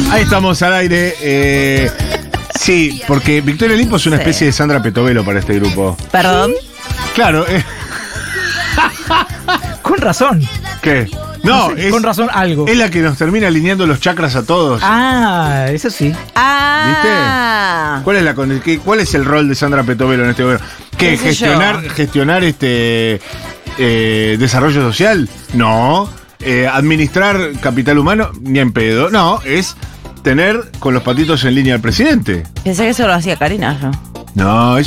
Ahí estamos al aire. Sí, porque Victoria Olimpo es una especie de Sandra Petovelo para este grupo. ¿Perdón? Claro. Con razón. ¿Qué? No, es, con razón algo. es la que nos termina alineando los chakras a todos. Ah, eso sí. Ah. ¿Cuál es el rol de Sandra Petovelo en este gobierno? ¿Qué? ¿Qué sé ¿Gestionar desarrollo social? No. ¿Administrar capital humano? Ni en pedo. No, es tener con los patitos en línea al presidente. Pensé que eso lo hacía Karina, yo. No,